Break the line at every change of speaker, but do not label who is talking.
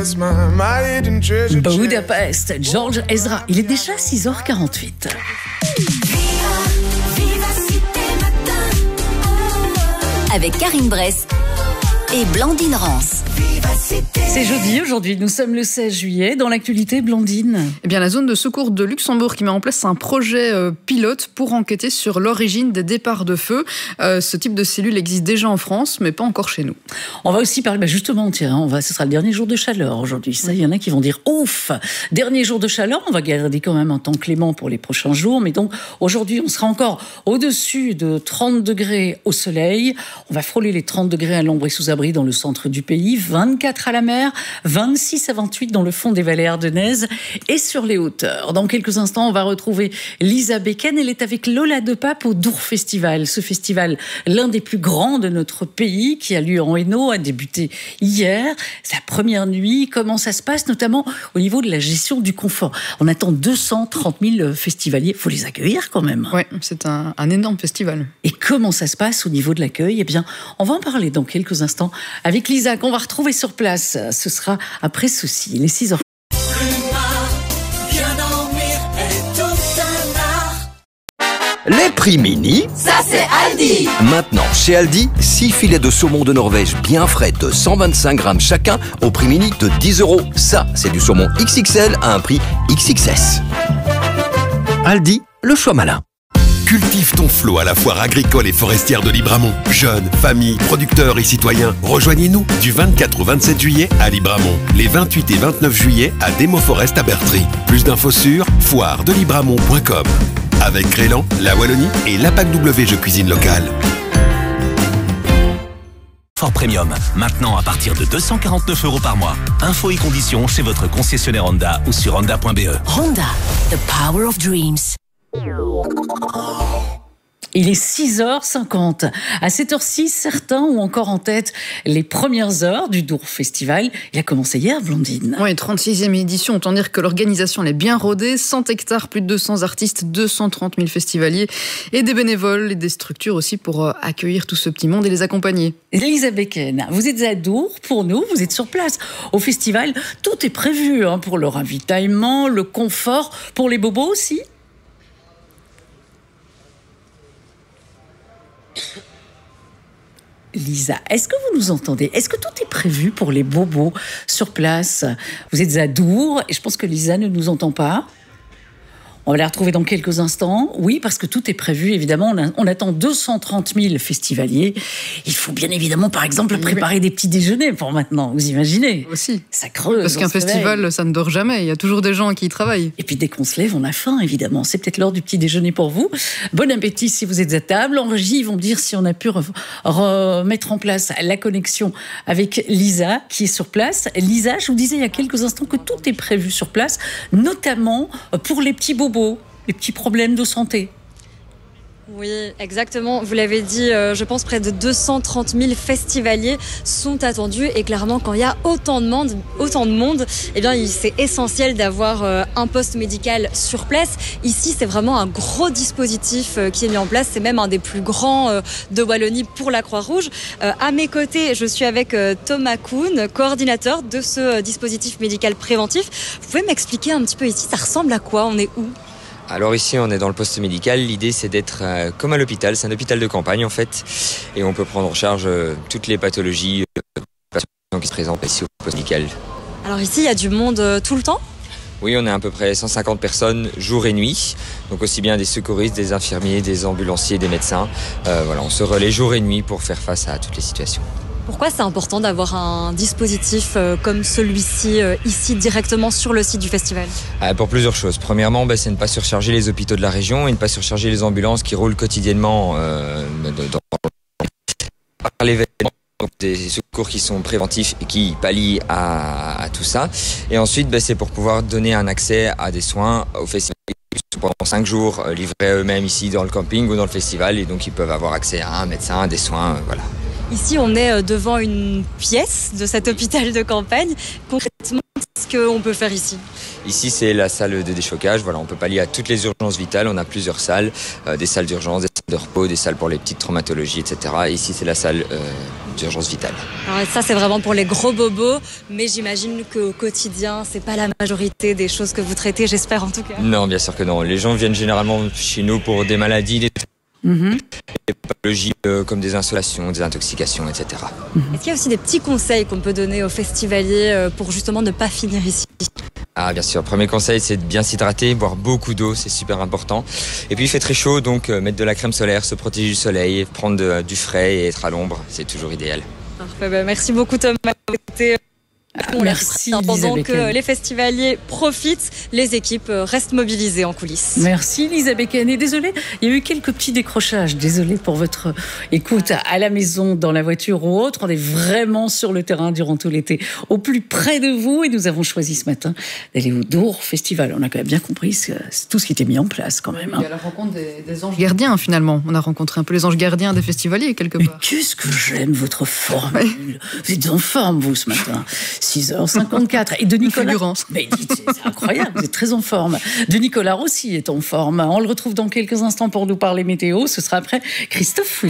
Budapest, George Ezra. Il est déjà 6h48.
Avec Karine Bress et Blandine Rance.
C'est jeudi aujourd'hui, nous sommes le 16 juillet. Dans l'actualité, Blandine.
Eh bien, la zone de secours de Luxembourg qui met en place un projet pilote pour enquêter sur l'origine des départs de feu. Ce type de cellule existe déjà en France, mais pas encore chez nous.
On va aussi parler, justement, ce sera le dernier jour de chaleur aujourd'hui. Ça, il y en a qui vont dire ouf, dernier jour de chaleur. On va garder quand même un temps clément pour les prochains jours, mais donc aujourd'hui, on sera encore au-dessus de 30 degrés au soleil. On va frôler les 30 degrés à l'ombre et sous abri dans le centre du pays, 24 à la mer, 26 à 28 dans le fond des vallées ardennaises et sur les hauteurs. Dans quelques instants, on va retrouver Lisa Becken. Elle est avec Lola De Pape au Dour Festival. Ce festival, l'un des plus grands de notre pays, qui a lieu en Hainaut, a débuté hier. Sa première nuit, comment ça se passe, notamment au niveau de la gestion du confort. On attend 230 000 festivaliers. Il faut les accueillir quand même.
Oui, c'est un énorme festival.
Et comment ça se passe au niveau de l'accueil ? Eh bien, on va en parler dans quelques instants avec Lisa, qu'on va retrouver sur place. Ce sera après ceci, les 6h.
Les prix mini,
Ça, c'est Aldi.
maintenant chez Aldi, 6 filets de saumon de Norvège bien frais de 125 grammes chacun au prix mini de 10 €. Ça, c'est du saumon XXL à un prix XXS. Aldi, le choix malin.
Cultive ton flot à la foire agricole et forestière de Libramont. Jeunes, familles, producteurs et citoyens, rejoignez-nous du 24 au 27 juillet à Libramont. Les 28 et 29 juillet à Démoforest à Bertry. Plus d'infos sur foiredelibramont.com. Avec Crélan, la Wallonie et l'APAC W Jeux Cuisine Locale.
Fort Premium, maintenant à partir de 249 € par mois. Infos et conditions chez votre concessionnaire Honda ou sur honda.be.
Honda, the power of dreams.
Il est 6h50. À cette heure-ci, certains ont encore en tête les premières heures du Dour Festival. Il a commencé hier, Blandine.
Oui, 36e édition. Autant dire que l'organisation est bien rodée. 100 hectares, plus de 200 artistes, 230 000 festivaliers et des bénévoles et des structures aussi pour accueillir tout ce petit monde et les accompagner.
Lisa Becken, vous êtes à Dour pour nous, vous êtes sur place. Au festival, tout est prévu pour le ravitaillement, le confort, pour les bobos aussi. Lisa, est-ce que vous nous entendez ? Est-ce que tout est prévu pour les bobos sur place ? Vous êtes à Dour et je pense que Lisa ne nous entend pas. On va la retrouver dans quelques instants. Oui, parce que tout est prévu, évidemment. On attend 230 000 festivaliers. Il faut bien évidemment, par exemple, préparer des petits déjeuners pour maintenant. Vous imaginez ?
Aussi.
Ça creuse.
Parce qu'un festival, ça ne dort jamais. Il y a toujours des gens qui y travaillent.
Et puis dès qu'on se lève, on a faim, évidemment. C'est peut-être l'heure du petit déjeuner pour vous. Bon appétit si vous êtes à table. En régie, ils vont me dire si on a pu remettre en place la connexion avec Lisa, qui est sur place. Lisa, je vous disais il y a quelques instants que tout est prévu sur place, notamment pour les petits bobos, les petits problèmes de santé.
Oui, exactement. Vous l'avez dit, je pense près de 230 000 festivaliers sont attendus. Et clairement, quand il y a autant de monde, eh bien, c'est essentiel d'avoir un poste médical sur place. Ici, c'est vraiment un gros dispositif qui est mis en place. C'est même un des plus grands de Wallonie pour la Croix-Rouge. À mes côtés, je suis avec Thomas Kuhn, coordinateur de ce dispositif médical préventif. Vous pouvez m'expliquer un petit peu ici, ça ressemble à quoi ? On est où ?
Alors ici on est dans le poste médical, l'idée c'est d'être comme à l'hôpital, c'est un hôpital de campagne en fait, et on peut prendre en charge toutes les pathologies qui se présentent ici au poste médical.
Alors ici il y a du monde tout le temps ?
Oui, on est à peu près 150 personnes jour et nuit, donc aussi bien des secouristes, des infirmiers, des ambulanciers, des médecins. Voilà, on se relaie jour et nuit pour faire face à toutes les situations.
Pourquoi c'est important d'avoir un dispositif comme celui-ci ici directement sur le site du festival ?
Pour plusieurs choses. Premièrement, c'est ne pas surcharger les hôpitaux de la région et ne pas surcharger les ambulances qui roulent quotidiennement par l'événement. Donc des secours qui sont préventifs et qui pallient à tout ça. Et ensuite, c'est pour pouvoir donner un accès à des soins au festival pendant 5 jours, livrés à eux-mêmes ici dans le camping ou dans le festival. Et donc, ils peuvent avoir accès à un médecin, à des soins, voilà.
Ici, on est devant une pièce de cet hôpital de campagne. Concrètement, qu'est-ce qu'on peut faire ici ?
Ici, c'est la salle de déchocage. Voilà, on peut pallier à toutes les urgences vitales. On a plusieurs salles, des salles d'urgence, des salles de repos, des salles pour les petites traumatologies, etc. Et ici, c'est la salle d'urgence vitale.
Alors ça, c'est vraiment pour les gros bobos, mais j'imagine qu'au quotidien, c'est pas la majorité des choses que vous traitez, j'espère en tout cas.
Non, bien sûr que non. Les gens viennent généralement chez nous pour des maladies, des pathologies comme des insolations, des intoxications, etc.
Est-ce qu'il y a aussi des petits conseils qu'on peut donner aux festivaliers pour justement ne pas finir ici?
Ah, bien sûr. Premier conseil, c'est de bien s'hydrater, boire beaucoup d'eau, c'est super important. Et puis il fait très chaud, donc mettre de la crème solaire, se protéger du soleil, prendre du frais et être à l'ombre, c'est toujours idéal.
Parfait, merci beaucoup Thomas.
Merci.
Pendant que les festivaliers profitent, les équipes restent mobilisées en coulisses.
Merci Lisa Becken. Et désolée, il y a eu quelques petits décrochages. Désolée pour votre écoute à la maison, dans la voiture ou autre. On est vraiment sur le terrain durant tout l'été, au plus près de vous. Et nous avons choisi ce matin d'aller au Dour Festival. On a quand même bien compris tout ce qui était mis en place quand même.
Oui, à la rencontre des anges gardiens finalement. On a rencontré un peu les anges gardiens des festivaliers quelque part.
Mais qu'est-ce que j'aime votre formule. Vous êtes en forme vous ce matin. 6h54. Et de Nicolas. Mais dites, c'est incroyable, vous êtes très en forme. De Nicolas aussi est en forme. On le retrouve dans quelques instants pour nous parler météo. Ce sera après Christophe Fouillon.